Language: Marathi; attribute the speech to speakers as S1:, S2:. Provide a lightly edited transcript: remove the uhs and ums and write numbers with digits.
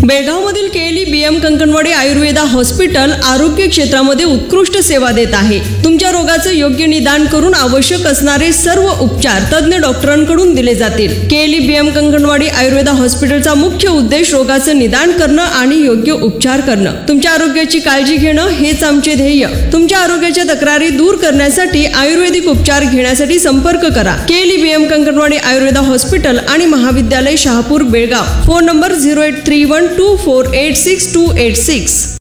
S1: बेळगावमधील KLE BM Kankanwadi Ayurveda hospital आरोग्य क्षेत्रामध्ये उत्कृष्ट सेवा देत आहे. तुमच्या रोगाचं योग्य निदान करून आवश्यक असणारे सर्व उपचार तज्ञ डॉक्टरांकडून दिले जातील. केएलई बीएम कंकणवाडी आयुर्वेदा हॉस्पिटलचा मुख्य उद्देश रोगाचं निदान करणं आणि योग्य उपचार करणं. तुमच्या आरोग्याची काळजी घेणं हेच आमचे ध्येय. तुमच्या आरोग्याच्या तक्रारी दूर करण्यासाठी आयुर्वेदिक उपचार घेण्यासाठी संपर्क करा. KLE BM Kankanwadi Ayurveda hospital आणि महाविद्यालय शहापूर बेळगाव. Phone number 08312486 286.